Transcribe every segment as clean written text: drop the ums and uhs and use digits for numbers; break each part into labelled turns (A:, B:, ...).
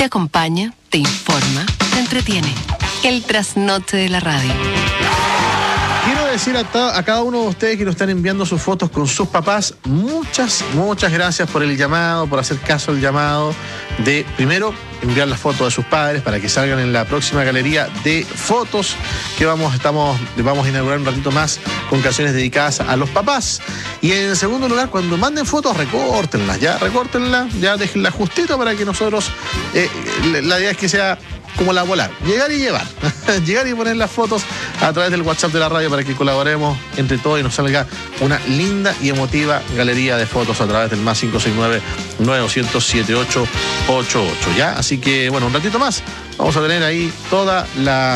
A: Te acompaña, te informa, te entretiene. El trasnoche de la radio.
B: Quiero decir a cada uno de ustedes que nos están enviando sus fotos con sus papás, muchas gracias por el llamado, por hacer caso al llamado de, primero, enviar las fotos de sus padres para que salgan en la próxima galería de fotos que vamos a inaugurar un ratito más con canciones dedicadas a los papás. Y en segundo lugar, cuando manden fotos, recórtenlas, ya déjenlas justito para que nosotros, la idea es que sea como la volar, llegar y llevar, llegar y poner las fotos a través del WhatsApp de la radio para que colaboremos entre todos y nos salga una linda y emotiva galería de fotos a través del más 569-900-7888, ¿ya? Así que, bueno, un ratito más vamos a tener ahí todo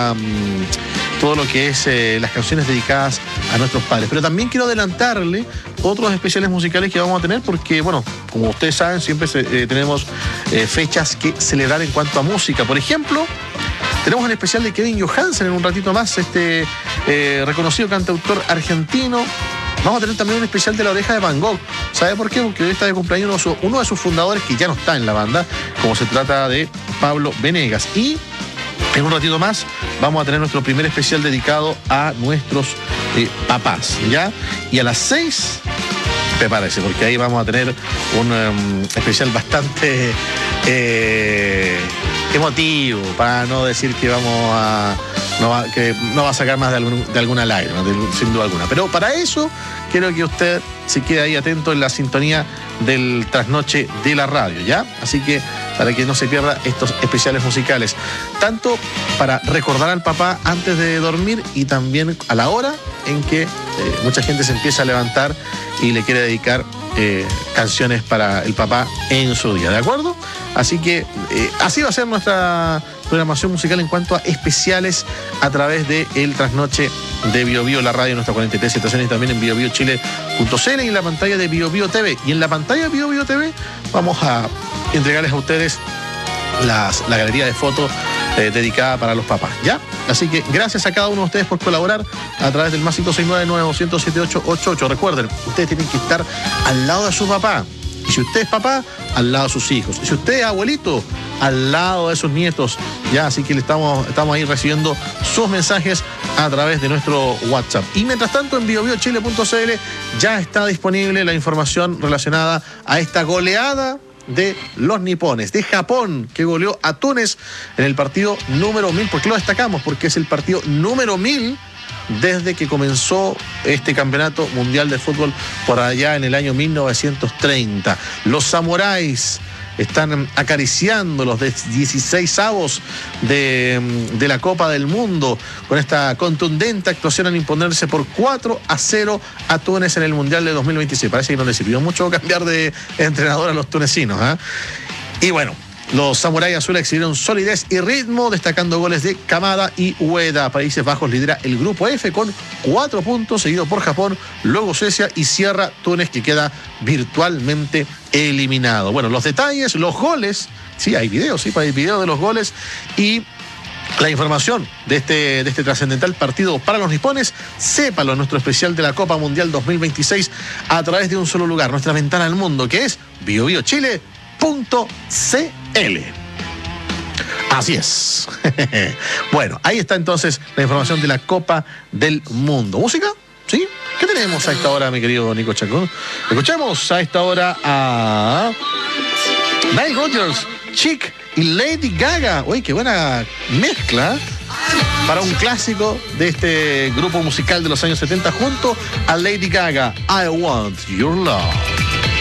B: lo que es las canciones dedicadas a nuestros padres. Pero también quiero adelantarle otros especiales musicales que vamos a tener porque, bueno, como ustedes saben, siempre tenemos fechas que celebrar en cuanto a música. Por ejemplo, tenemos un especial de Kevin Johansen en un ratito más, reconocido cantautor argentino. Vamos a tener también un especial de La Oreja de Van Gogh. ¿Sabe por qué? Porque hoy está de cumpleaños uno de sus fundadores que ya no está en la banda, como se trata de Pablo Venegas. Y en un ratito más vamos a tener nuestro primer especial dedicado a nuestros papás, ¿ya? Y a las 6, prepárese, porque ahí vamos a tener un especial bastante emotivo, para no decir que que no va a sacar más de alguna lágrima, sin duda alguna. Pero para eso quiero que usted se quede ahí atento en la sintonía del trasnoche de la radio, ¿ya? Así que para que no se pierda estos especiales musicales, tanto para recordar al papá antes de dormir y también a la hora en que mucha gente se empieza a levantar y le quiere dedicar canciones para el papá en su día, ¿de acuerdo? Así que así va a ser nuestra programación musical en cuanto a especiales a través de el trasnoche de BioBio, la radio, nuestra 43 estaciones, también en biobiochile.cl y en la pantalla de BioBio TV. Y en la pantalla de BioBio TV vamos a entregarles a ustedes la galería de fotos dedicada para los papás, ¿ya? Así que gracias a cada uno de ustedes por colaborar a través del más 569-900-7888. Recuerden, ustedes tienen que estar al lado de su papá. Y si usted es papá, al lado de sus hijos. Y si usted es abuelito, al lado de sus nietos, ¿ya? Así que estamos ahí recibiendo sus mensajes a través de nuestro WhatsApp. Y mientras tanto, en biobiochile.cl ya está disponible la información relacionada a esta goleada de los nipones, de Japón, que goleó a Túnez en el partido número 1000. ¿Por qué lo destacamos? Porque es el partido número 1000 desde que comenzó este campeonato mundial de fútbol por allá en el año 1930. Los samuráis están acariciando los 16avos de la Copa del Mundo con esta contundente actuación al imponerse por 4-0 a Túnez en el Mundial de 2026. Parece que no les sirvió mucho cambiar de entrenador a los tunecinos, ¿eh? Y bueno, los samuráis azules exhibieron solidez y ritmo, destacando goles de Kamada y Ueda. Países Bajos lidera el grupo F con 4 puntos, seguido por Japón, luego Suecia y cierra Túnez, que queda virtualmente eliminado. Bueno, los detalles, los goles, sí, hay videos, sí, hay videos de los goles y la información de este trascendental partido para los nipones, sépalo en nuestro especial de la Copa Mundial 2026 a través de un solo lugar, nuestra ventana al mundo, que es biobiochile.cl. Así es. Bueno, ahí está entonces la información de la Copa del Mundo. ¿Música? ¿Sí? ¿Qué tenemos a esta hora, mi querido Nico Chacón? Escuchemos a esta hora a Nile Rodgers, Chic y Lady Gaga. Uy, qué buena mezcla para un clásico de este grupo musical de los años 70 junto a Lady Gaga, I Want Your Love.